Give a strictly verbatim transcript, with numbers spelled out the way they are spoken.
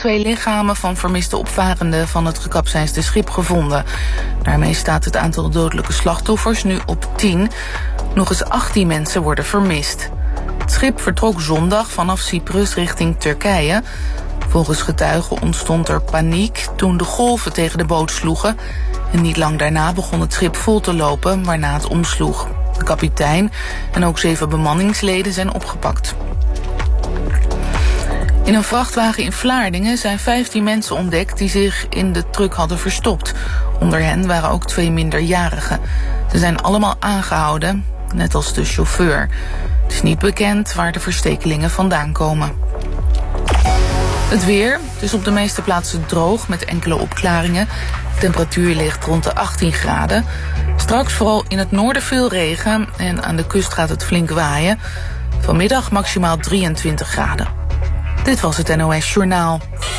twee lichamen van vermiste opvarenden van het gekapseisde schip gevonden. Daarmee staat het aantal dodelijke slachtoffers nu op tien. Nog eens achttien mensen worden vermist. Het schip vertrok zondag vanaf Cyprus richting Turkije. Volgens getuigen ontstond er paniek toen de golven tegen de boot sloegen. En niet lang daarna begon het schip vol te lopen, waarna het omsloeg. De kapitein en ook zeven bemanningsleden zijn opgepakt. In een vrachtwagen in Vlaardingen zijn vijftien mensen ontdekt die zich in de truck hadden verstopt. Onder hen waren ook twee minderjarigen. Ze zijn allemaal aangehouden, net als de chauffeur. Het is niet bekend waar de verstekelingen vandaan komen. Het weer. Het is op de meeste plaatsen droog met enkele opklaringen. De temperatuur ligt rond de achttien graden. Straks vooral in het noorden veel regen en aan de kust gaat het flink waaien. Vanmiddag maximaal drieëntwintig graden. Dit was het N O S Journaal.